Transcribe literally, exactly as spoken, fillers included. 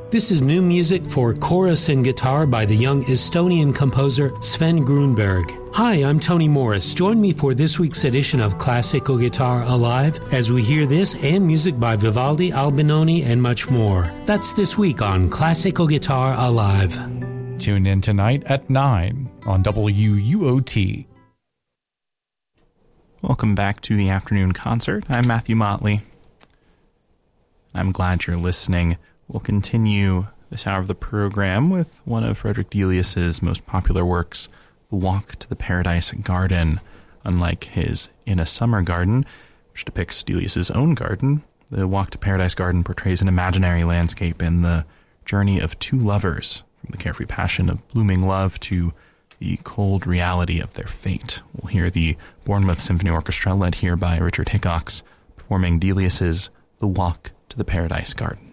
This is new music for chorus and guitar by the young Estonian composer Sven Grunberg. Hi, I'm Tony Morris. Join me for this week's edition of Classical Guitar Alive as we hear this and music by Vivaldi, Albinoni, and much more. That's this week on Classical Guitar Alive. Tune in tonight at nine on W U O T. Welcome back to the afternoon concert. I'm Matthew Motley. I'm glad you're listening. We'll continue this hour of the program with one of Frederick Delius's most popular works, The Walk to the Paradise Garden. Unlike his In a Summer Garden, which depicts Delius's own garden, The Walk to Paradise Garden portrays an imaginary landscape and the journey of two lovers, from the carefree passion of blooming love to the cold reality of their fate. We'll hear the Bournemouth Symphony Orchestra, led here by Richard Hickox, performing Delius's The Walk to the Paradise Garden.